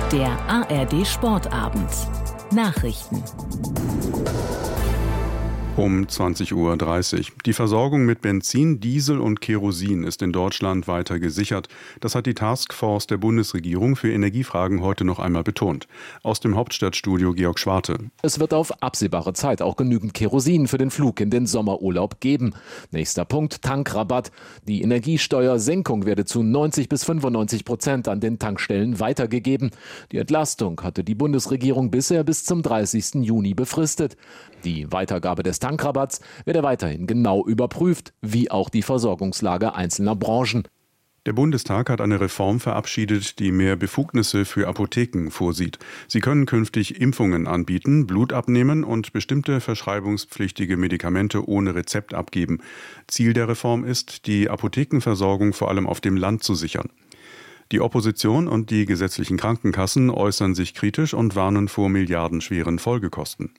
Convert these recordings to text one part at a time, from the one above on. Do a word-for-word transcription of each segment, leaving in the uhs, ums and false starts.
Der A R D-Sportabend. Nachrichten. Um zwanzig Uhr dreißig. Die Versorgung mit Benzin, Diesel und Kerosin ist in Deutschland weiter gesichert. Das hat die Taskforce der Bundesregierung für Energiefragen heute noch einmal betont. Aus dem Hauptstadtstudio Georg Schwarte. Es wird auf absehbare Zeit auch genügend Kerosin für den Flug in den Sommerurlaub geben. Nächster Punkt, Tankrabatt. Die Energiesteuersenkung werde zu neunzig bis fünfundneunzig Prozent an den Tankstellen weitergegeben. Die Entlastung hatte die Bundesregierung bisher bis zum dreißigsten Juni befristet. Die Weitergabe des Tankrabatts werde weiterhin genau überprüft, wie auch die Versorgungslage einzelner Branchen. Der Bundestag hat eine Reform verabschiedet, die mehr Befugnisse für Apotheken vorsieht. Sie können künftig Impfungen anbieten, Blut abnehmen und bestimmte verschreibungspflichtige Medikamente ohne Rezept abgeben. Ziel der Reform ist, die Apothekenversorgung vor allem auf dem Land zu sichern. Die Opposition und die gesetzlichen Krankenkassen äußern sich kritisch und warnen vor milliardenschweren Folgekosten.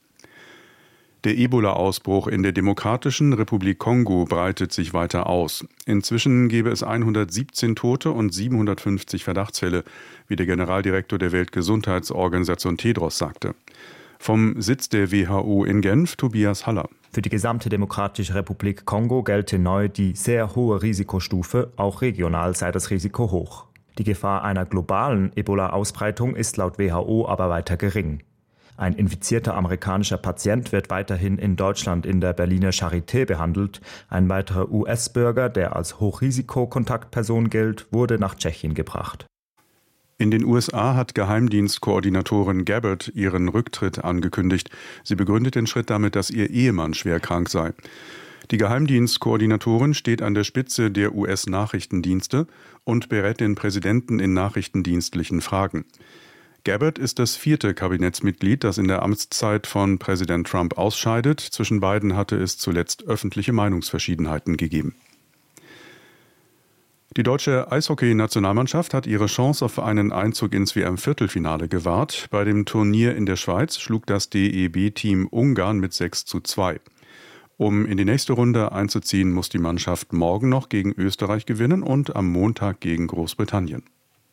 Der Ebola-Ausbruch in der Demokratischen Republik Kongo breitet sich weiter aus. Inzwischen gebe es hundertsiebzehn Tote und siebenhundertfünfzig Verdachtsfälle, wie der Generaldirektor der Weltgesundheitsorganisation Tedros sagte. Vom Sitz der W H O in Genf, Tobias Haller. Für die gesamte Demokratische Republik Kongo gelte neu die sehr hohe Risikostufe, auch regional sei das Risiko hoch. Die Gefahr einer globalen Ebola-Ausbreitung ist laut W H O aber weiter gering. Ein infizierter amerikanischer Patient wird weiterhin in Deutschland in der Berliner Charité behandelt. Ein weiterer U S-Bürger, der als Hochrisikokontaktperson gilt, wurde nach Tschechien gebracht. In den U S A hat Geheimdienstkoordinatorin Gabbard ihren Rücktritt angekündigt. Sie begründet den Schritt damit, dass ihr Ehemann schwer krank sei. Die Geheimdienstkoordinatorin steht an der Spitze der U S-Nachrichtendienste und berät den Präsidenten in nachrichtendienstlichen Fragen. Gabbard ist das vierte Kabinettsmitglied, das in der Amtszeit von Präsident Trump ausscheidet. Zwischen beiden hatte es zuletzt öffentliche Meinungsverschiedenheiten gegeben. Die deutsche Eishockey-Nationalmannschaft hat ihre Chance auf einen Einzug ins W M-Viertelfinale gewahrt. Bei dem Turnier in der Schweiz schlug das D E B-Team Ungarn mit sechs zu zwei. Um in die nächste Runde einzuziehen, muss die Mannschaft morgen noch gegen Österreich gewinnen und am Montag gegen Großbritannien.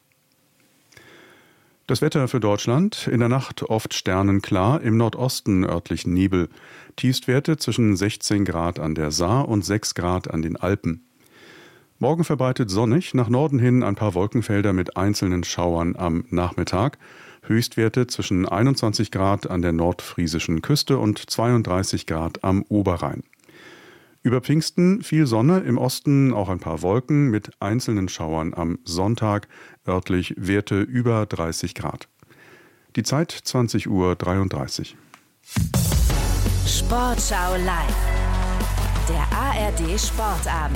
Das Wetter für Deutschland: in der Nacht oft sternenklar, im Nordosten örtlich Nebel. Tiefstwerte zwischen sechzehn Grad an der Saar und sechs Grad an den Alpen. Morgen verbreitet sonnig, nach Norden hin ein paar Wolkenfelder mit einzelnen Schauern am Nachmittag. Höchstwerte zwischen einundzwanzig Grad an der nordfriesischen Küste und zweiunddreißig Grad am Oberrhein. Über Pfingsten viel Sonne, im Osten auch ein paar Wolken mit einzelnen Schauern am Sonntag, örtlich Werte über dreißig Grad. Die Zeit zwanzig Uhr dreiunddreißig. Sportschau live. Der A R D-Sportabend.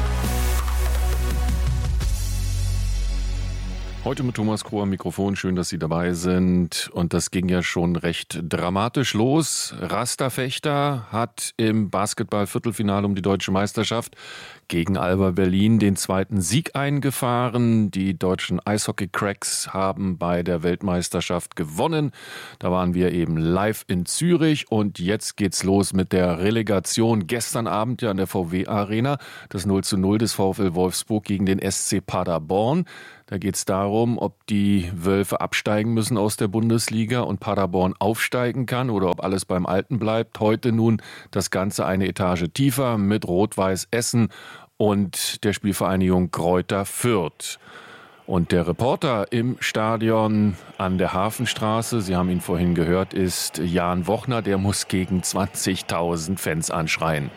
Heute mit Thomas Kroh am Mikrofon. Schön, dass Sie dabei sind. Und das ging ja schon recht dramatisch los. Rasterfechter hat im Basketball-Viertelfinale um die deutsche Meisterschaft gegen Alba Berlin den zweiten Sieg eingefahren. Die deutschen Eishockey-Cracks haben bei der Weltmeisterschaft gewonnen. Da waren wir eben live in Zürich. Und jetzt geht's los mit der Relegation. Gestern Abend ja an der V W-Arena. Das null zu null des VfL Wolfsburg gegen den S C Paderborn. Da geht es darum, ob die Wölfe absteigen müssen aus der Bundesliga und Paderborn aufsteigen kann oder ob alles beim Alten bleibt. Heute nun das Ganze eine Etage tiefer mit Rot-Weiß Essen und der Spielvereinigung Greuther Fürth. Und der Reporter im Stadion an der Hafenstraße, Sie haben ihn vorhin gehört, ist Jan Wochner. Der muss gegen zwanzigtausend Fans anschreien.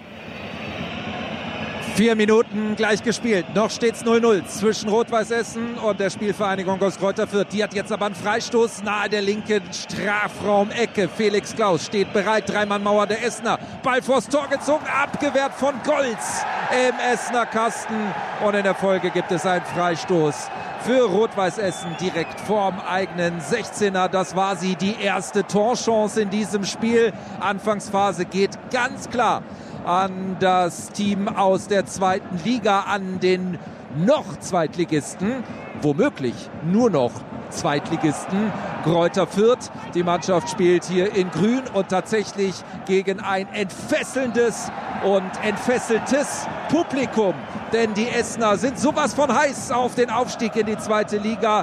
Vier Minuten gleich gespielt. Noch steht's null null zwischen Rot-Weiß Essen und der Spielvereinigung aus Greuther Fürth. Die hat jetzt aber einen Freistoß nahe der linken Strafraumecke. Felix Klaus steht bereit. Dreimann-Mauer der Essener. Ball vors Tor gezogen, abgewehrt von Golz im Essener Kasten. Und in der Folge gibt es einen Freistoß für Rot-Weiß Essen direkt vorm eigenen sechzehner. Das war sie, die erste Torchance in diesem Spiel. Anfangsphase geht ganz klar an das Team aus der zweiten Liga, an den noch Zweitligisten, womöglich nur noch Zweitligisten Greuther Fürth. Die Mannschaft spielt hier in Grün und tatsächlich gegen ein entfesselndes und entfesseltes Publikum. Denn die Essener sind sowas von heiß auf den Aufstieg in die zweite Liga.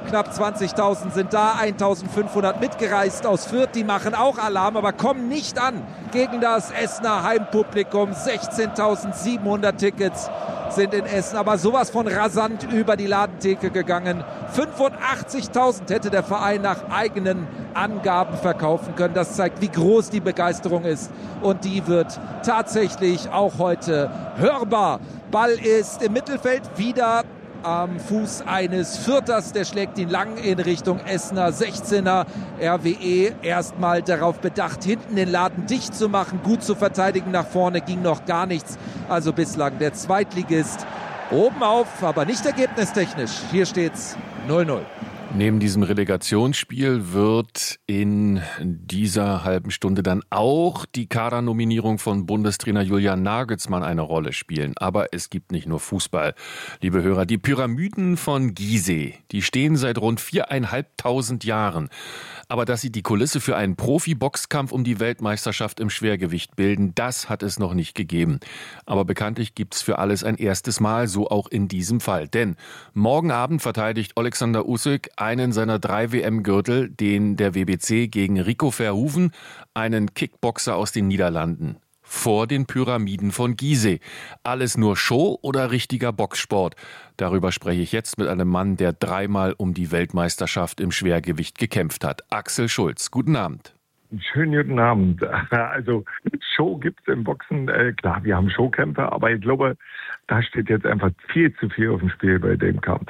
Knapp zwanzigtausend sind da, eintausendfünfhundert mitgereist aus Fürth. Die machen auch Alarm, aber kommen nicht an gegen das Essener Heimpublikum. sechzehntausendsiebenhundert Tickets sind in Essen, aber sowas von rasant über die Ladentheke gegangen. fünfundachtzigtausend hätte der Verein nach eigenen Angaben verkaufen können. Das zeigt, wie groß die Begeisterung ist. Und die wird tatsächlich auch heute hörbar. Ball ist im Mittelfeld wieder am Fuß eines Fürthers, der schlägt ihn lang in Richtung Essener sechzehner. R W E erstmal darauf bedacht, hinten den Laden dicht zu machen, gut zu verteidigen. Nach vorne ging noch gar nichts. Also bislang der Zweitligist oben auf, aber nicht ergebnistechnisch. Hier steht's null null. Neben diesem Relegationsspiel wird in dieser halben Stunde dann auch die Kadernominierung von Bundestrainer Julian Nagelsmann eine Rolle spielen. Aber es gibt nicht nur Fußball, liebe Hörer. Die Pyramiden von Gizeh, die stehen seit rund viereinhalbtausend Jahren. Aber dass sie die Kulisse für einen Profi-Boxkampf um die Weltmeisterschaft im Schwergewicht bilden, das hat es noch nicht gegeben. Aber bekanntlich gibt's für alles ein erstes Mal, so auch in diesem Fall. Denn morgen Abend verteidigt Oleksandr Usyk einen seiner drei W M-Gürtel, den der W B C gegen Rico Verhoeven, einen Kickboxer aus den Niederlanden. Vor den Pyramiden von Gizeh. Alles nur Show oder richtiger Boxsport? Darüber spreche ich jetzt mit einem Mann, der dreimal um die Weltmeisterschaft im Schwergewicht gekämpft hat. Axel Schulz, guten Abend. Schönen guten Abend. Also Show gibt es im Boxen. Äh, klar, wir haben Showkämpfe, aber ich glaube, da steht jetzt einfach viel zu viel auf dem Spiel bei dem Kampf.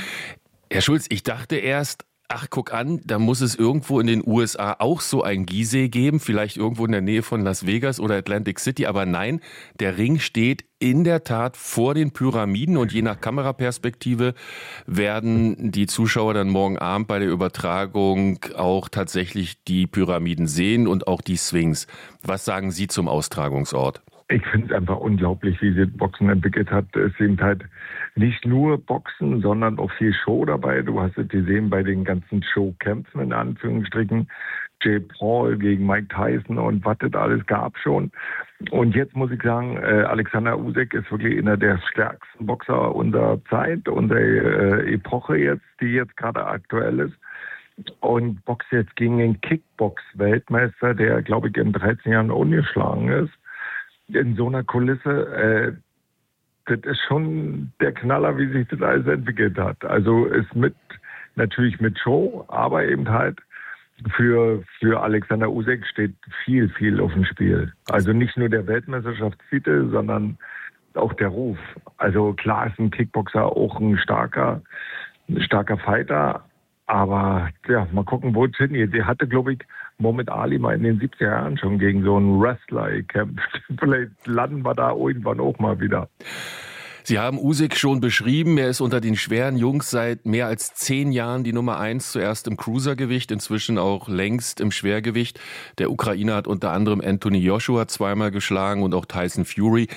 Herr Schulz, ich dachte erst, ach, guck an, da muss es irgendwo in den U S A auch so ein Gizeh geben, vielleicht irgendwo in der Nähe von Las Vegas oder Atlantic City, aber nein, der Ring steht in der Tat vor den Pyramiden und je nach Kameraperspektive werden die Zuschauer dann morgen Abend bei der Übertragung auch tatsächlich die Pyramiden sehen und auch die Sphinx. Was sagen Sie zum Austragungsort? Ich finde es einfach unglaublich, wie sich Boxen entwickelt hat. Es sind halt nicht nur Boxen, sondern auch viel Show dabei. Du hast es gesehen bei den ganzen Showkämpfen in Anführungsstrichen. Jay Paul gegen Mike Tyson und was das alles gab schon. Und jetzt muss ich sagen, äh, Alexander Usyk ist wirklich einer der stärksten Boxer unserer Zeit, unserer äh, Epoche jetzt, die jetzt gerade aktuell ist. Und boxt jetzt gegen den Kickbox-Weltmeister, der, glaube ich, in dreizehn Jahren ungeschlagen ist. In so einer Kulisse, äh, das ist schon der Knaller, wie sich das alles entwickelt hat. Also ist mit, natürlich mit Show, aber eben halt für, für Alexander Usyk steht viel, viel auf dem Spiel. Also nicht nur der Weltmeisterschaftstitel, sondern auch der Ruf. Also klar ist ein Kickboxer auch ein starker, ein starker Fighter, aber ja, mal gucken, wo es hingeht. Der hatte, glaube ich, Muhammad Ali mal in den siebziger Jahren schon gegen so einen Wrestler gekämpft. Vielleicht landen wir da irgendwann auch mal wieder. Sie haben Usyk schon beschrieben, er ist unter den schweren Jungs seit mehr als zehn Jahren die Nummer eins, zuerst im Cruisergewicht, inzwischen auch längst im Schwergewicht. Der Ukrainer hat unter anderem Anthony Joshua zweimal geschlagen und auch Tyson Fury.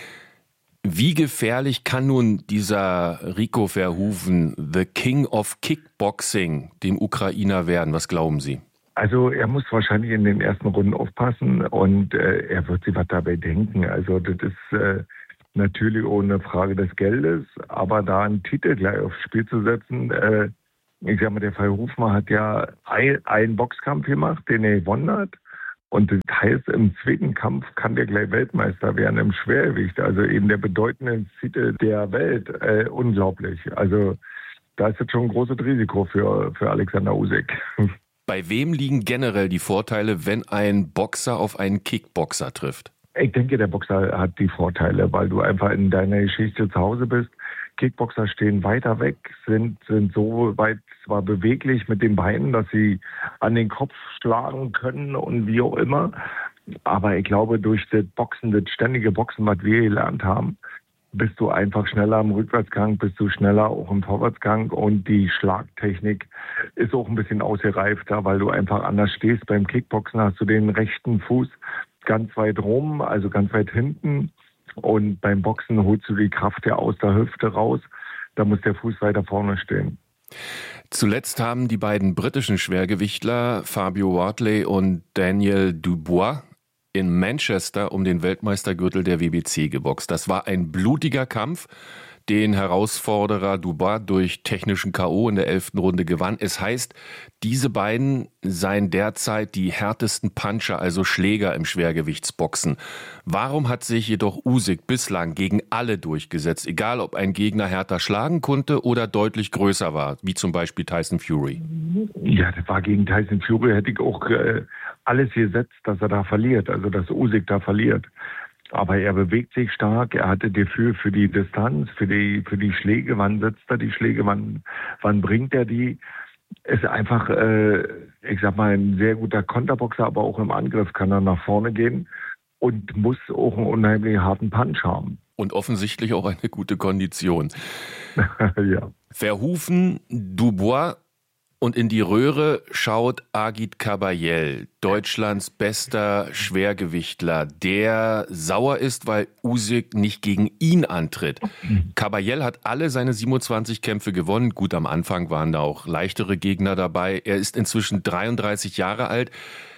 Wie gefährlich kann nun dieser Rico Verhoeven, the King of Kickboxing, dem Ukrainer werden? Was glauben Sie? Also er muss wahrscheinlich in den ersten Runden aufpassen und äh, er wird sich was dabei denken. Also das ist äh, natürlich ohne Frage des Geldes, aber da einen Titel gleich aufs Spiel zu setzen, äh, ich sag mal, der Verhoeven hat ja ein, einen Boxkampf gemacht, den er gewonnen hat. Und das heißt, im zweiten Kampf kann der gleich Weltmeister werden im Schwergewicht. Also eben der bedeutende Titel der Welt. Äh, unglaublich. Also da ist jetzt schon ein großes Risiko für, für Alexander Usyk. Bei wem liegen generell die Vorteile, wenn ein Boxer auf einen Kickboxer trifft? Ich denke, der Boxer hat die Vorteile, weil du einfach in deiner Geschichte zu Hause bist. Kickboxer stehen weiter weg, sind, sind so weit zwar beweglich mit den Beinen, dass sie an den Kopf schlagen können und wie auch immer. Aber ich glaube, durch das Boxen, das ständige Boxen, was wir gelernt haben, bist du einfach schneller im Rückwärtsgang, bist du schneller auch im Vorwärtsgang und die Schlagtechnik ist auch ein bisschen ausgereifter, weil du einfach anders stehst. Beim Kickboxen hast du den rechten Fuß ganz weit rum, also ganz weit hinten. Und beim Boxen holst du die Kraft ja aus der Hüfte raus. Da muss der Fuß weiter vorne stehen. Zuletzt haben die beiden britischen Schwergewichtler Fabio Wardley und Daniel Dubois in Manchester um den Weltmeistergürtel der W B C geboxt. Das war ein blutiger Kampf. den Herausforderer Dubois durch technischen K O in der elften Runde gewann. Es heißt, diese beiden seien derzeit die härtesten Puncher, also Schläger im Schwergewichtsboxen. Warum hat sich jedoch Usyk bislang gegen alle durchgesetzt, egal ob ein Gegner härter schlagen konnte oder deutlich größer war, wie zum Beispiel Tyson Fury? Ja, das war gegen Tyson Fury, hätte ich auch äh, alles gesetzt, dass er da verliert, also dass Usyk da verliert. Aber er bewegt sich stark, er hatte Gefühl für die Distanz, für die, für die Schläge, wann setzt er die Schläge, wann, wann bringt er die. Ist einfach, äh, ich sag mal, ein sehr guter Konterboxer, aber auch im Angriff kann er nach vorne gehen und muss auch einen unheimlich harten Punch haben. Und offensichtlich auch eine gute Kondition. Ja. Verhufen, Dubois und in die Röhre schaut Agit Kabayel, Deutschlands bester Schwergewichtler, der sauer ist, weil Usyk nicht gegen ihn antritt. Kabayel hat alle seine siebenundzwanzig Kämpfe gewonnen. Gut, am Anfang waren da auch leichtere Gegner dabei. Er ist inzwischen dreiunddreißig Jahre alt.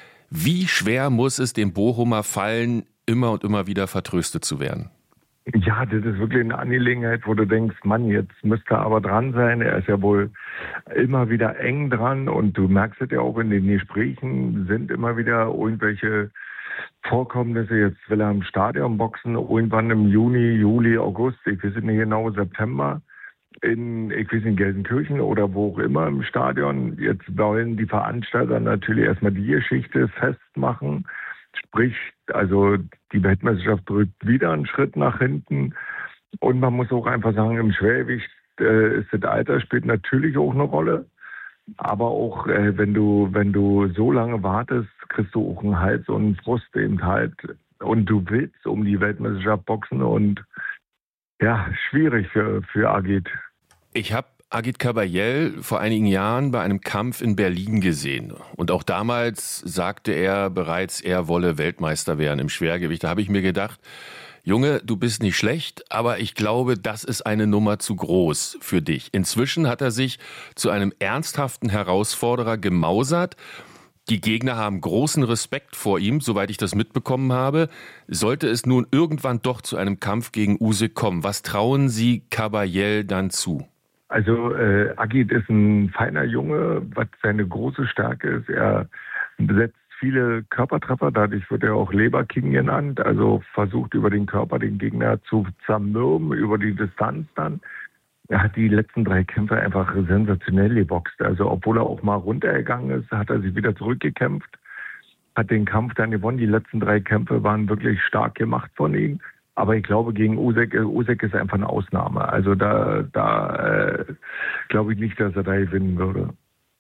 Wie schwer muss es dem Bochumer fallen, immer und immer wieder vertröstet zu werden? Ja, das ist wirklich eine Angelegenheit, wo du denkst, Mann, jetzt müsste er aber dran sein. Er ist ja wohl immer wieder eng dran und du merkst es ja auch in den Gesprächen, sind immer wieder irgendwelche Vorkommnisse. Jetzt will er im Stadion boxen, irgendwann im Juni, Juli, August, ich weiß nicht genau, September, in, ich weiß nicht, Gelsenkirchen oder wo auch immer im Stadion. Jetzt wollen die Veranstalter natürlich erstmal die Geschichte festmachen. Sprich, also die Weltmeisterschaft drückt wieder einen Schritt nach hinten. Und man muss auch einfach sagen, im Schwergewicht äh, ist das Alter spielt natürlich auch eine Rolle. Aber auch äh, wenn du wenn du so lange wartest, kriegst du auch einen Hals und einen Frust eben halt. Und du willst um die Weltmeisterschaft boxen und ja, schwierig für, für Agit. Ich habe Agit Kabayel vor einigen Jahren bei einem Kampf in Berlin gesehen. Und auch damals sagte er bereits, er wolle Weltmeister werden im Schwergewicht. Da habe ich mir gedacht, Junge, du bist nicht schlecht, aber ich glaube, das ist eine Nummer zu groß für dich. Inzwischen hat er sich zu einem ernsthaften Herausforderer gemausert. Die Gegner haben großen Respekt vor ihm, soweit ich das mitbekommen habe. Sollte es nun irgendwann doch zu einem Kampf gegen Usyk kommen, was trauen Sie Kabayel dann zu? Also äh, Agit ist ein feiner Junge, was seine große Stärke ist. Er setzt viele Körpertreffer, dadurch wird er auch Leberking genannt. Also versucht über den Körper den Gegner zu zermürben, über die Distanz dann. Er hat die letzten drei Kämpfe einfach sensationell geboxt. Also obwohl er auch mal runtergegangen ist, hat er sich wieder zurückgekämpft, hat den Kampf dann gewonnen. Die letzten drei Kämpfe waren wirklich stark gemacht von ihm. Aber ich glaube, gegen Usyk, Usyk ist einfach eine Ausnahme. Also da, da äh, glaube ich nicht, dass er da gewinnen würde.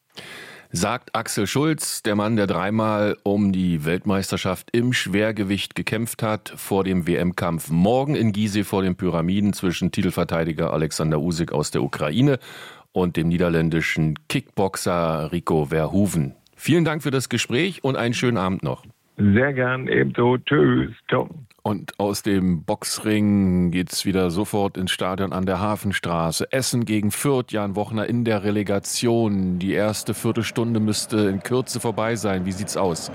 Sagt Axel Schulz, der Mann, der dreimal um die Weltmeisterschaft im Schwergewicht gekämpft hat, vor dem W M-Kampf morgen in Gizeh vor den Pyramiden zwischen Titelverteidiger Alexander Usyk aus der Ukraine und dem niederländischen Kickboxer Rico Verhoeven. Vielen Dank für das Gespräch und einen schönen Abend noch. Sehr gern, ebenso. Tschüss. Ciao. Und aus dem Boxring geht's wieder sofort ins Stadion an der Hafenstraße. Essen gegen Fürth, Jan Wochner in der Relegation. Die erste Viertelstunde müsste in Kürze vorbei sein. Wie sieht's aus?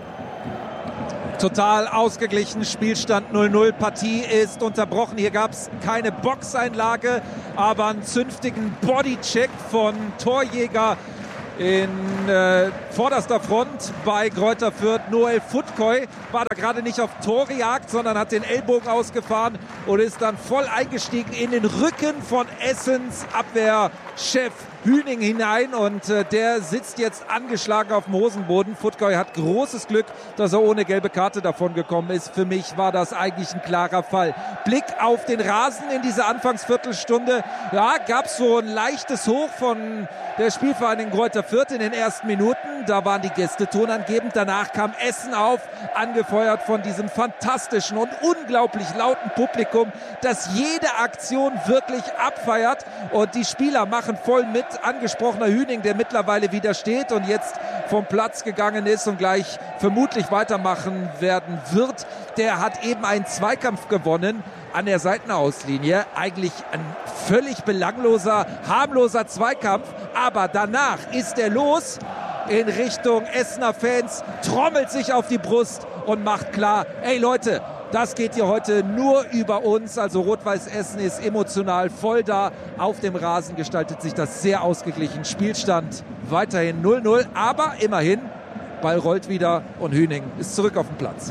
Total ausgeglichen, Spielstand null null, Partie ist unterbrochen. Hier gab es keine Boxeinlage, aber einen zünftigen Bodycheck von Torjäger in äh, vorderster Front bei Greuther Fürth. Noel Futkoy war da gerade nicht auf Torjagd, sondern hat den Ellbogen ausgefahren und ist dann voll eingestiegen in den Rücken von Essens Abwehrchef Hüning hinein und äh, der sitzt jetzt angeschlagen auf dem Hosenboden. Futkoy hat großes Glück, dass er ohne gelbe Karte davon gekommen ist. Für mich war das eigentlich ein klarer Fall. Blick auf den Rasen in dieser Anfangsviertelstunde. Ja, gab es so ein leichtes Hoch von der Spielvereinigung Greuther Fürth in den ersten Minuten. Da waren die Gäste tonangebend. Danach kam Essen auf, angefeuert von diesem fantastischen und unglaublich lauten Publikum, das jede Aktion wirklich abfeiert. Und die Spieler machen voll mit. Angesprochener Hüning, der mittlerweile wieder steht und jetzt vom Platz gegangen ist und gleich vermutlich weitermachen werden wird. Der hat eben einen Zweikampf gewonnen an der Seitenauslinie. Eigentlich ein völlig belangloser, harmloser Zweikampf. Aber danach ist er los in Richtung Essener Fans, trommelt sich auf die Brust und macht klar, ey Leute, Das geht hier heute nur über uns. Also Rot-Weiß Essen ist emotional voll da. Auf dem Rasen gestaltet sich das sehr ausgeglichen. Spielstand weiterhin null null, aber immerhin, Ball rollt wieder und Hüning ist zurück auf dem Platz.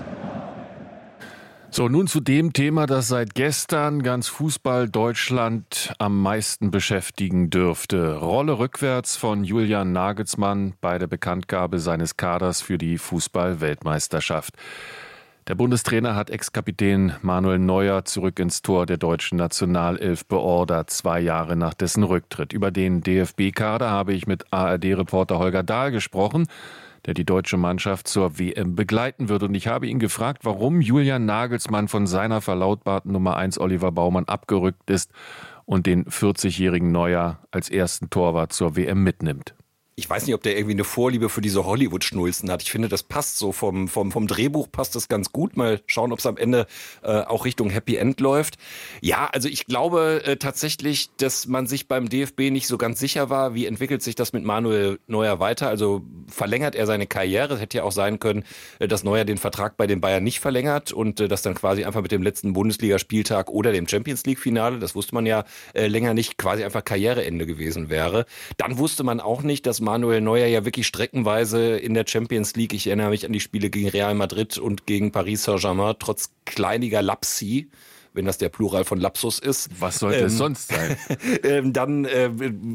So, nun zu dem Thema, das seit gestern ganz Fußball Deutschland am meisten beschäftigen dürfte. Rolle rückwärts von Julian Nagelsmann bei der Bekanntgabe seines Kaders für die Fußball-Weltmeisterschaft. Der Bundestrainer hat Ex-Kapitän Manuel Neuer zurück ins Tor der deutschen Nationalelf beordert, zwei Jahre nach dessen Rücktritt. Über den D F B-Kader habe ich mit A R D-Reporter Holger Dahl gesprochen, der die deutsche Mannschaft zur W M begleiten wird. Und ich habe ihn gefragt, warum Julian Nagelsmann von seiner verlautbarten Nummer eins Oliver Baumann abgerückt ist und den vierzigjährigen Neuer als ersten Torwart zur W M mitnimmt. Ich weiß nicht, ob der irgendwie eine Vorliebe für diese Hollywood-Schnulzen hat. Ich finde, das passt so vom, vom, vom Drehbuch passt das ganz gut. Mal schauen, ob es am Ende äh, auch Richtung Happy End läuft. Ja, also ich glaube äh, tatsächlich, dass man sich beim D F B nicht so ganz sicher war, wie entwickelt sich das mit Manuel Neuer weiter. Also verlängert er seine Karriere. Es hätte ja auch sein können, äh, dass Neuer den Vertrag bei den Bayern nicht verlängert und äh, das dann quasi einfach mit dem letzten Bundesligaspieltag oder dem Champions-League-Finale, das wusste man ja äh, länger nicht, quasi einfach Karriereende gewesen wäre. Dann wusste man auch nicht, dass Manuel Neuer ja wirklich streckenweise in der Champions League, ich erinnere mich an die Spiele gegen Real Madrid und gegen Paris Saint-Germain, trotz kleiniger Lapsi, wenn das der Plural von Lapsus ist. Was sollte ähm, es sonst sein? ähm, dann äh,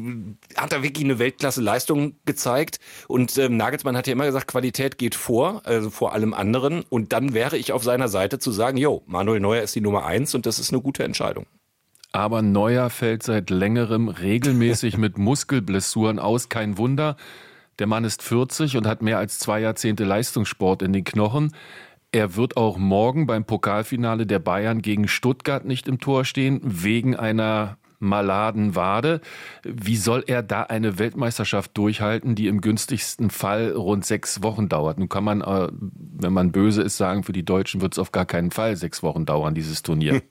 hat er wirklich eine Weltklasse-Leistung gezeigt und ähm, Nagelsmann hat ja immer gesagt, Qualität geht vor, also vor allem anderen, und dann wäre ich auf seiner Seite zu sagen, jo, Manuel Neuer ist die Nummer eins und das ist eine gute Entscheidung. Aber Neuer fällt seit längerem regelmäßig mit Muskelblessuren aus. Kein Wunder, der Mann ist vierzig und hat mehr als zwei Jahrzehnte Leistungssport in den Knochen. Er wird auch morgen beim Pokalfinale der Bayern gegen Stuttgart nicht im Tor stehen, wegen einer maladen Wade. Wie soll er da eine Weltmeisterschaft durchhalten, die im günstigsten Fall rund sechs Wochen dauert? Nun kann man, wenn man böse ist, sagen, für die Deutschen wird es auf gar keinen Fall sechs Wochen dauern, dieses Turnier.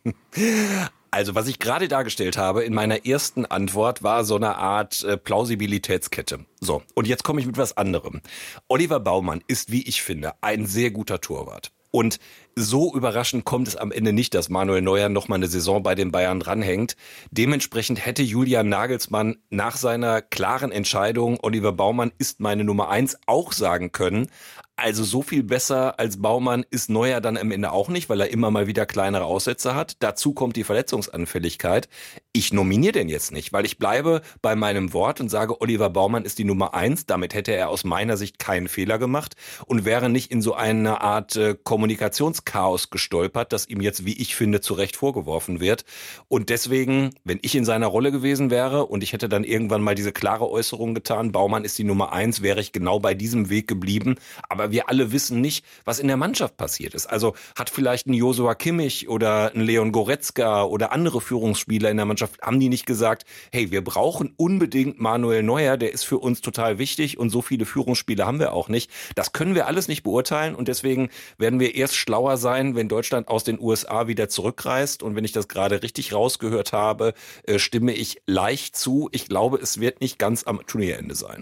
Also was ich gerade dargestellt habe in meiner ersten Antwort war so eine Art äh, Plausibilitätskette. So, und jetzt komme ich mit was anderem. Oliver Baumann ist, wie ich finde, ein sehr guter Torwart. Und so überraschend kommt es am Ende nicht, dass Manuel Neuer noch mal eine Saison bei den Bayern dranhängt. Dementsprechend hätte Julian Nagelsmann nach seiner klaren Entscheidung, Oliver Baumann ist meine Nummer eins, auch sagen können, also so viel besser als Baumann ist Neuer dann am Ende auch nicht, weil er immer mal wieder kleinere Aussätze hat. Dazu kommt die Verletzungsanfälligkeit. Ich nominiere den jetzt nicht, weil ich bleibe bei meinem Wort und sage, Oliver Baumann ist die Nummer eins. Damit hätte er aus meiner Sicht keinen Fehler gemacht und wäre nicht in so eine Art äh, Kommunikationschaos gestolpert, das ihm jetzt, wie ich finde, zu Recht vorgeworfen wird. Und deswegen, wenn ich in seiner Rolle gewesen wäre und ich hätte dann irgendwann mal diese klare Äußerung getan, Baumann ist die Nummer eins, wäre ich genau bei diesem Weg geblieben. Aber wir alle wissen nicht, was in der Mannschaft passiert ist. Also hat vielleicht ein Joshua Kimmich oder ein Leon Goretzka oder andere Führungsspieler in der Mannschaft, haben die nicht gesagt, hey, wir brauchen unbedingt Manuel Neuer, der ist für uns total wichtig und so viele Führungsspieler haben wir auch nicht. Das können wir alles nicht beurteilen und deswegen werden wir erst schlauer sein, wenn Deutschland aus den U S A wieder zurückreist. Und wenn ich das gerade richtig rausgehört habe, äh, stimme ich leicht zu. Ich glaube, es wird nicht ganz am Turnierende sein.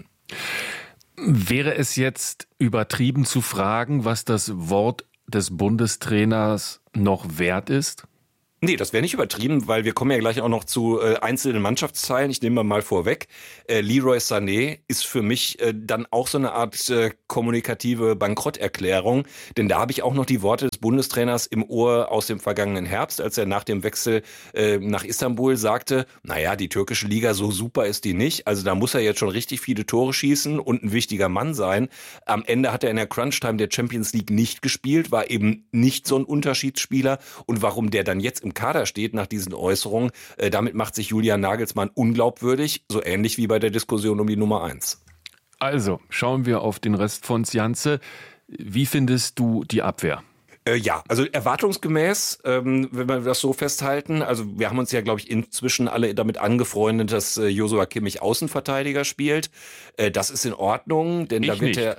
Wäre es jetzt übertrieben zu fragen, was das Wort des Bundestrainers noch wert ist? Nee, das wäre nicht übertrieben, weil wir kommen ja gleich auch noch zu äh, einzelnen Mannschaftsteilen. Ich nehme mal vorweg. Äh, Leroy Sané ist für mich äh, dann auch so eine Art äh, kommunikative Bankrotterklärung. Denn da habe ich auch noch die Worte des Bundestrainers im Ohr aus dem vergangenen Herbst, als er nach dem Wechsel äh, nach Istanbul sagte, naja, die türkische Liga, so super ist die nicht. Also da muss er jetzt schon richtig viele Tore schießen und ein wichtiger Mann sein. Am Ende hat er in der Crunch-Time der Champions League nicht gespielt, war eben nicht so ein Unterschiedsspieler. Und warum der dann jetzt im Kader steht nach diesen Äußerungen, äh, damit macht sich Julian Nagelsmann unglaubwürdig, so ähnlich wie bei der Diskussion um die Nummer eins. Also, schauen wir auf den Rest von Sjanze. Wie findest du die Abwehr? Äh, ja, also erwartungsgemäß, ähm, wenn wir das so festhalten, also wir haben uns ja, glaube ich, inzwischen alle damit angefreundet, dass äh, Joshua Kimmich Außenverteidiger spielt. Äh, das ist in Ordnung, denn ich da wird nicht. er...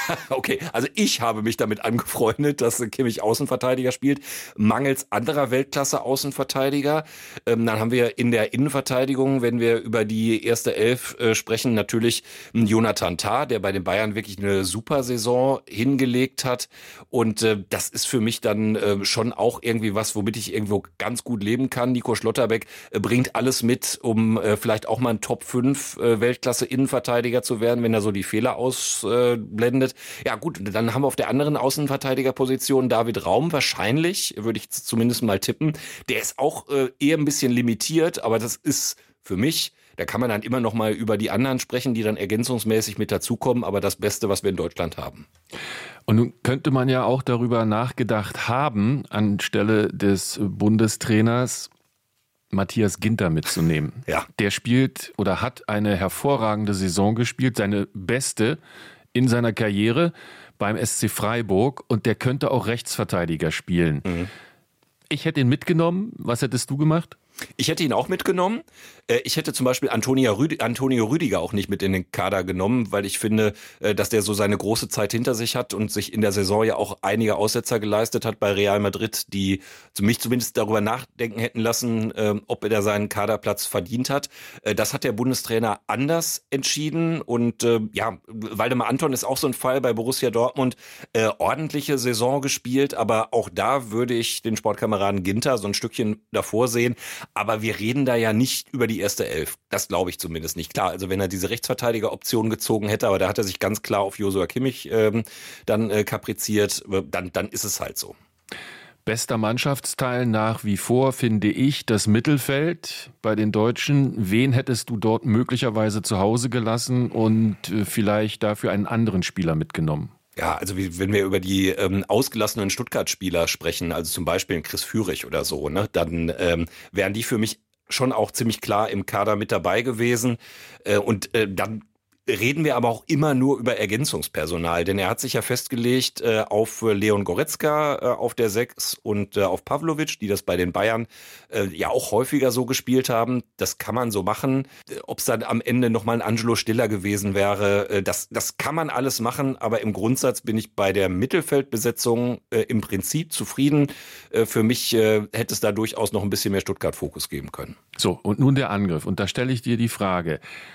Okay, also ich habe mich damit angefreundet, dass Kimmich Außenverteidiger spielt, mangels anderer Weltklasse-Außenverteidiger. Ähm, dann haben wir in der Innenverteidigung, wenn wir über die erste Elf äh, sprechen, natürlich Jonathan Tah, der bei den Bayern wirklich eine super Saison hingelegt hat. Und äh, das ist für mich dann äh, schon auch irgendwie was, womit ich irgendwo ganz gut leben kann. Nico Schlotterbeck äh, bringt alles mit, um äh, vielleicht auch mal ein Top fünf äh, Weltklasse-Innenverteidiger zu werden, wenn er so die Fehler ausblendet. Äh, ja gut, dann haben wir auf der anderen Außenverteidigerposition David Raum wahrscheinlich, würde ich zumindest mal tippen. Der ist auch äh, eher ein bisschen limitiert, aber das ist für mich, da kann man dann immer noch mal über die anderen sprechen, die dann ergänzungsmäßig mit dazukommen, aber das Beste, was wir in Deutschland haben. Und nun könnte man ja auch darüber nachgedacht haben, anstelle des Bundestrainers Matthias Ginter mitzunehmen. Ja. Der spielt oder hat eine hervorragende Saison gespielt, seine beste in seiner Karriere beim S C Freiburg, und der könnte auch Rechtsverteidiger spielen. Mhm. Ich hätte ihn mitgenommen. Was hättest du gemacht? Ich hätte ihn auch mitgenommen. Ich hätte zum Beispiel Antonio Rüdiger, Antonio Rüdiger auch nicht mit in den Kader genommen, weil ich finde, dass der so seine große Zeit hinter sich hat und sich in der Saison ja auch einige Aussetzer geleistet hat bei Real Madrid, die mich zumindest darüber nachdenken hätten lassen, ob er seinen Kaderplatz verdient hat. Das hat der Bundestrainer anders entschieden, und ja, Waldemar Anton ist auch so ein Fall bei Borussia Dortmund, ordentliche Saison gespielt, aber auch da würde ich den Sportkameraden Ginter so ein Stückchen davor sehen. Aber wir reden da ja nicht über die erste Elf. Das glaube ich zumindest nicht. Klar, also wenn er diese Rechtsverteidiger-Option gezogen hätte, aber da hat er sich ganz klar auf Joshua Kimmich ähm, dann äh, kapriziert, dann, dann ist es halt so. Bester Mannschaftsteil nach wie vor, finde ich, das Mittelfeld bei den Deutschen. Wen hättest du dort möglicherweise zu Hause gelassen und äh, vielleicht dafür einen anderen Spieler mitgenommen? Ja, also wie, wenn wir über die ähm, ausgelassenen Stuttgart-Spieler sprechen, also zum Beispiel Chris Führig oder so, ne, dann ähm, wären die für mich schon auch ziemlich klar im Kader mit dabei gewesen. Äh, und äh, dann reden wir aber auch immer nur über Ergänzungspersonal, denn er hat sich ja festgelegt äh, auf Leon Goretzka äh, auf der sechs und äh, auf Pavlovic, die das bei den Bayern äh, ja auch häufiger so gespielt haben. Das kann man so machen. Ob es dann am Ende nochmal ein Angelo Stiller gewesen wäre, äh, das, das kann man alles machen, aber im Grundsatz bin ich bei der Mittelfeldbesetzung äh, im Prinzip zufrieden. Äh, für mich äh, hätte es da durchaus noch ein bisschen mehr Stuttgart-Fokus geben können. So, und nun der Angriff. Und da stelle ich dir die Frage: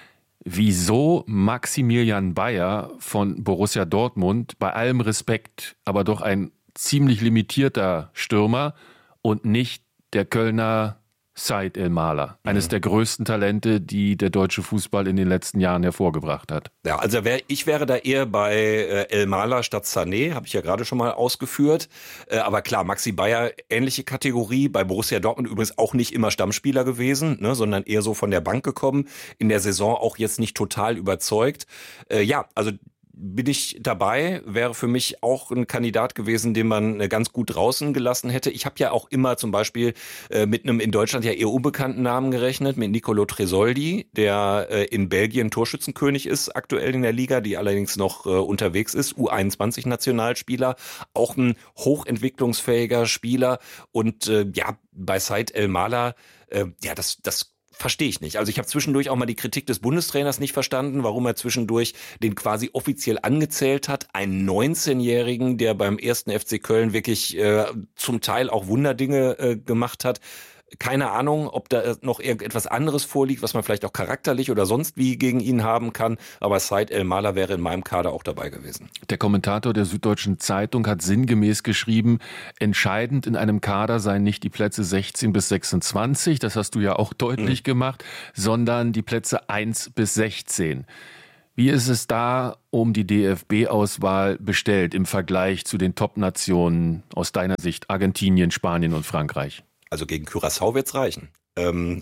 Wieso Maximilian Bayer von Borussia Dortmund, bei allem Respekt, aber doch ein ziemlich limitierter Stürmer, und nicht der Kölner Said El-Mala, eines mhm. der größten Talente, die der deutsche Fußball in den letzten Jahren hervorgebracht hat? Ja, also wär, ich wäre da eher bei äh, El-Mala statt Sané, habe ich ja gerade schon mal ausgeführt. Äh, aber klar, Maxi Bayer, ähnliche Kategorie, bei Borussia Dortmund übrigens auch nicht immer Stammspieler gewesen, ne, sondern eher so von der Bank gekommen, in der Saison auch jetzt nicht total überzeugt. Äh, ja, also bin ich dabei, wäre für mich auch ein Kandidat gewesen, den man ganz gut draußen gelassen hätte. Ich habe ja auch immer zum Beispiel äh, mit einem in Deutschland ja eher unbekannten Namen gerechnet, mit Nicolo Tresoldi, der äh, in Belgien Torschützenkönig ist, aktuell in der Liga, die allerdings noch äh, unterwegs ist, U einundzwanzig Nationalspieler, auch ein hochentwicklungsfähiger Spieler, und äh, ja, bei Said El-Mala, äh, ja, das, das verstehe ich nicht. Also ich habe zwischendurch auch mal die Kritik des Bundestrainers nicht verstanden, warum er zwischendurch den quasi offiziell angezählt hat. Einen neunzehnjährigen, der beim ersten F C Köln wirklich äh, zum Teil auch Wunderdinge äh, gemacht hat. Keine Ahnung, ob da noch irgendetwas anderes vorliegt, was man vielleicht auch charakterlich oder sonst wie gegen ihn haben kann. Aber Said El-Mala wäre in meinem Kader auch dabei gewesen. Der Kommentator der Süddeutschen Zeitung hat sinngemäß geschrieben, entscheidend in einem Kader seien nicht die Plätze sechzehn bis sechsundzwanzig, das hast du ja auch deutlich mhm. gemacht, sondern die Plätze eins bis sechzehn. Wie ist es da um die D F B-Auswahl bestellt im Vergleich zu den Top-Nationen aus deiner Sicht, Argentinien, Spanien und Frankreich? Also gegen Curaçao wird's reichen. Ähm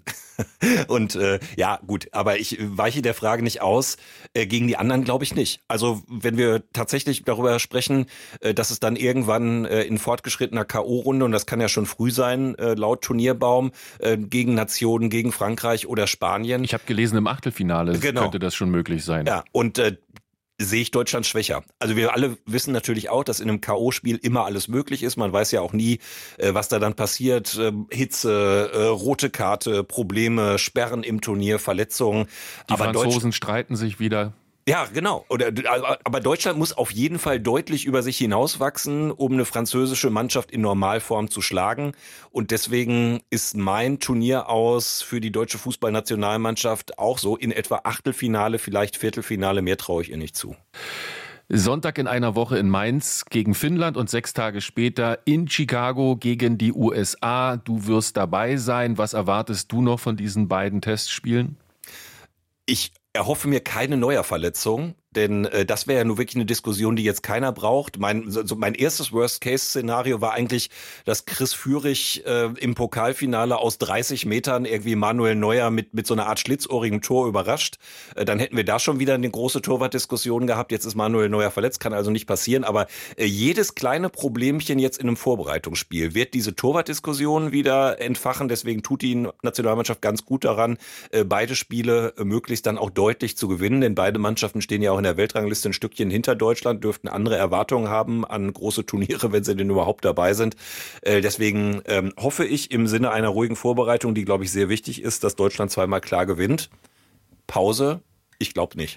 und äh, ja, gut, aber ich weiche der Frage nicht aus. Äh, gegen die anderen glaube ich nicht. Also wenn wir tatsächlich darüber sprechen, äh, dass es dann irgendwann äh, in fortgeschrittener K O-Runde, und das kann ja schon früh sein, äh, laut Turnierbaum, äh, gegen Nationen, gegen Frankreich oder Spanien. Ich habe gelesen, im Achtelfinale genau. könnte das schon möglich sein. Ja, und äh, sehe ich Deutschland schwächer. Also wir alle wissen natürlich auch, dass in einem K O-Spiel immer alles möglich ist. Man weiß ja auch nie, was da dann passiert. Hitze, rote Karte, Probleme, Sperren im Turnier, Verletzungen. Die Aber Franzosen Deutsch- streiten sich wieder. Ja, genau. Oder, aber Deutschland muss auf jeden Fall deutlich über sich hinauswachsen, um eine französische Mannschaft in Normalform zu schlagen. Und deswegen ist mein Turnier aus für die deutsche Fußballnationalmannschaft auch so in etwa Achtelfinale, vielleicht Viertelfinale. Mehr traue ich ihr nicht zu. Sonntag in einer Woche in Mainz gegen Finnland und sechs Tage später in Chicago gegen die U S A. Du wirst dabei sein. Was erwartest du noch von diesen beiden Testspielen? Ich erhoffe mir keine Neuer-Verletzung, denn äh, das wäre ja nur wirklich eine Diskussion, die jetzt keiner braucht. Mein, so, mein erstes Worst-Case-Szenario war eigentlich, dass Chris Führig äh, im Pokalfinale aus dreißig Metern irgendwie Manuel Neuer mit mit so einer Art schlitzohrigem Tor überrascht. Äh, dann hätten wir da schon wieder eine große Torwartdiskussion gehabt. Jetzt ist Manuel Neuer verletzt, kann also nicht passieren. Aber äh, jedes kleine Problemchen jetzt in einem Vorbereitungsspiel wird diese Torwartdiskussion wieder entfachen. Deswegen tut die Nationalmannschaft ganz gut daran, äh, beide Spiele äh, möglichst dann auch deutlich zu gewinnen. Denn beide Mannschaften stehen ja auch in der Weltrangliste ein Stückchen hinter Deutschland, dürften andere Erwartungen haben an große Turniere, wenn sie denn überhaupt dabei sind. Äh, deswegen ähm, hoffe ich im Sinne einer ruhigen Vorbereitung, die, glaube ich, sehr wichtig ist, dass Deutschland zweimal klar gewinnt. Pause? Ich glaube nicht.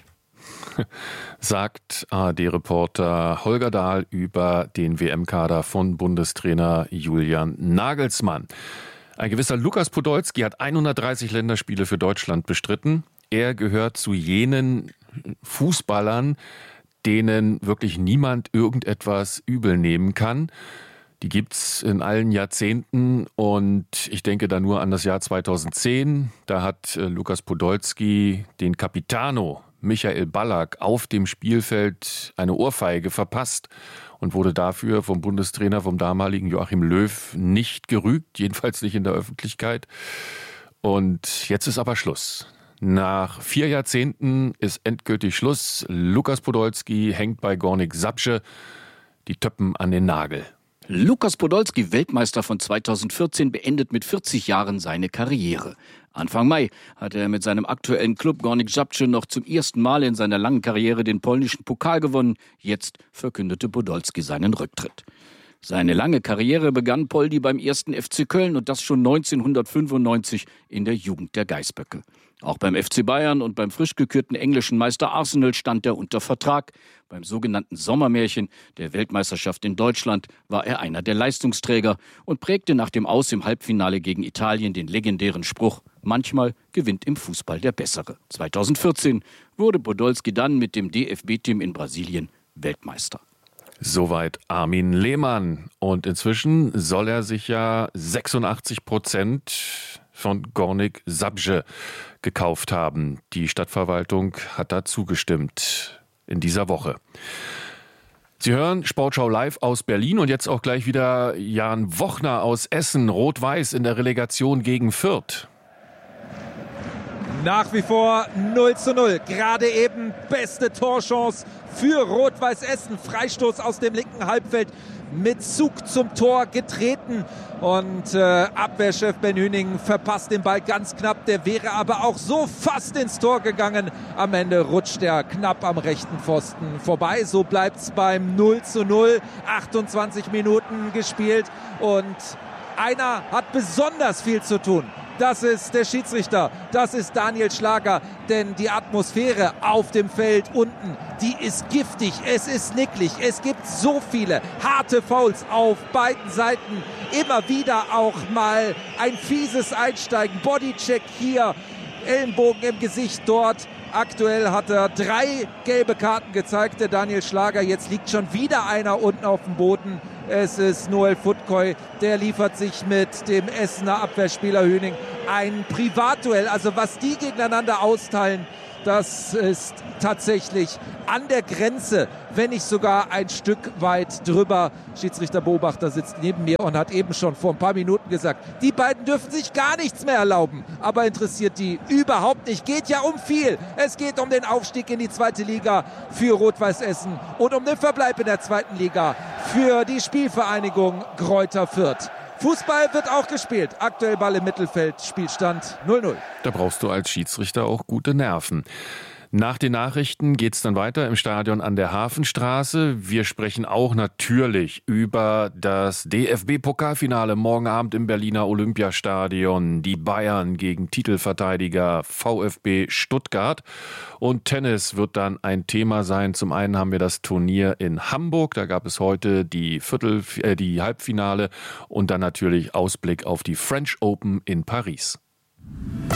Sagt A R D-Reporter Holger Dahl über den W M-Kader von Bundestrainer Julian Nagelsmann. Ein gewisser Lukas Podolski hat hundertdreißig Länderspiele für Deutschland bestritten. Er gehört zu jenen Fußballern, denen wirklich niemand irgendetwas übel nehmen kann. Die gibt's in allen Jahrzehnten und ich denke da nur an das Jahr zweitausendzehn. Da hat äh, Lukas Podolski den Capitano Michael Ballack auf dem Spielfeld eine Ohrfeige verpasst und wurde dafür vom Bundestrainer, vom damaligen Joachim Löw, nicht gerügt, jedenfalls nicht in der Öffentlichkeit. Und jetzt ist aber Schluss. Nach vier Jahrzehnten ist endgültig Schluss. Lukas Podolski hängt bei Górnik Zabrze die Töppen an den Nagel. Lukas Podolski, Weltmeister von zweitausendvierzehn, beendet mit vierzig Jahren seine Karriere. Anfang Mai hatte er mit seinem aktuellen Klub Górnik Zabrze noch zum ersten Mal in seiner langen Karriere den polnischen Pokal gewonnen. Jetzt verkündete Podolski seinen Rücktritt. Seine lange Karriere begann Poldi beim ersten F C Köln und das schon neunzehnhundertfünfundneunzig in der Jugend der Geißböcke. Auch beim F C Bayern und beim frisch gekürten englischen Meister Arsenal stand er unter Vertrag. Beim sogenannten Sommermärchen der Weltmeisterschaft in Deutschland war er einer der Leistungsträger und prägte nach dem Aus im Halbfinale gegen Italien den legendären Spruch: Manchmal gewinnt im Fußball der Bessere. zweitausendvierzehn wurde Podolski dann mit dem D F B-Team in Brasilien Weltmeister. Soweit Armin Lehmann. Und inzwischen soll er sich ja sechsundachtzig Prozent von Górnik Zabrze gekauft haben. Die Stadtverwaltung hat da zugestimmt in dieser Woche. Sie hören Sportschau live aus Berlin und jetzt auch gleich wieder Jan Wochner aus Essen. Rot-Weiß in der Relegation gegen Fürth. Nach wie vor null zu null. Gerade eben beste Torchance für Rot-Weiß Essen. Freistoß aus dem linken Halbfeld mit Zug zum Tor getreten. Und äh, Abwehrchef Ben Hüning verpasst den Ball ganz knapp. Der wäre aber auch so fast ins Tor gegangen. Am Ende rutscht er knapp am rechten Pfosten vorbei. So bleibt es beim null zu null. achtundzwanzig Minuten gespielt und einer hat besonders viel zu tun. Das ist der Schiedsrichter, das ist Daniel Schlager, denn die Atmosphäre auf dem Feld unten, die ist giftig, es ist nicklig, es gibt so viele harte Fouls auf beiden Seiten, immer wieder auch mal ein fieses Einsteigen, Bodycheck hier, Ellenbogen im Gesicht dort. Aktuell hat er drei gelbe Karten gezeigt, der Daniel Schlager, jetzt liegt schon wieder einer unten auf dem Boden. Es ist Noel Futkoy, der liefert sich mit dem Essener Abwehrspieler Hüning ein Privatduell. Also was die gegeneinander austeilen, das ist tatsächlich an der Grenze, wenn nicht sogar ein Stück weit drüber. Schiedsrichter Beobachter sitzt neben mir und hat eben schon vor ein paar Minuten gesagt, die beiden dürfen sich gar nichts mehr erlauben. Aber interessiert die überhaupt nicht. Geht ja um viel. Es geht um den Aufstieg in die zweite Liga für Rot-Weiß Essen und um den Verbleib in der zweiten Liga für die Spielvereinigung Greuther Fürth. Fußball wird auch gespielt. Aktuell Ball im Mittelfeld, Spielstand null null. Da brauchst du als Schiedsrichter auch gute Nerven. Nach den Nachrichten geht's dann weiter im Stadion an der Hafenstraße. Wir sprechen auch natürlich über das D F B-Pokalfinale morgen Abend im Berliner Olympiastadion. Die Bayern gegen Titelverteidiger VfB Stuttgart. Und Tennis wird dann ein Thema sein. Zum einen haben wir das Turnier in Hamburg. Da gab es heute die Viertel, äh, die Halbfinale und dann natürlich Ausblick auf die French Open in Paris.